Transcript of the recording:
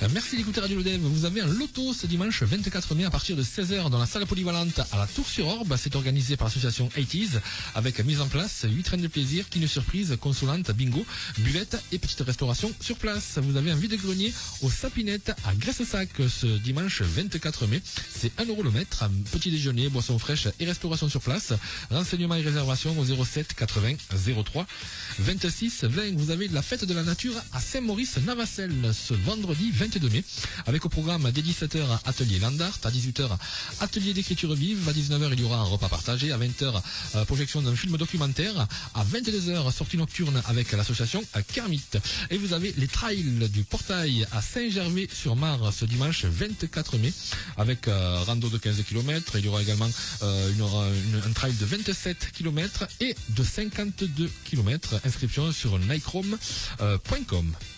Merci d'écouter Radio Le Dev. Vous avez un loto ce dimanche 24 mai à partir de 16h dans la salle polyvalente à la Tour-sur-Orbe. C'est organisé par l'association 80s avec mise en place 8 trains de plaisir, kiné surprise, consolante, bingo, buvette et petite restauration sur place. Vous avez un vide-grenier au Sapinette à Graisse-Sac ce dimanche 24 mai. C'est 1 € le mètre. Petit déjeuner, boissons fraîches et restauration sur place. Renseignements et réservations au 07 80 03 26 20. Vous avez la fête de la nature à Saint-Maurice-Navacelle ce vendredi 22 mai avec au programme dès 17h atelier Landart, à 18h atelier d'écriture vive, à 19h il y aura un repas partagé, à 20h projection d'un film documentaire, à 22h sortie nocturne avec l'association Kermit. Et vous avez les trails du portail à Saint-Gervais-sur-Mar ce dimanche 24 mai avec rando de 15 km. Il y aura également un trail de 27 km et de 52 km. Inscription sur nichrome.com.